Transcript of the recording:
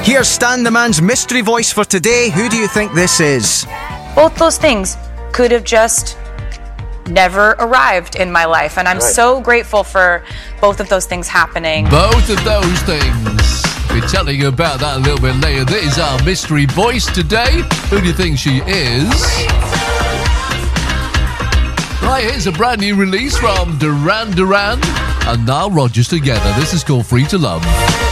Here's Stan the Man's mystery voice for today. Who do you think this is? Both those things could have just never arrived in my life, and I'm so grateful for both of those things happening. Both of those things. We're telling you about that a little bit later. This is our mystery voice today. Who do you think she is? Right, here's a brand new release from Duran Duran and Nile Rodgers together. This is called Free to Love.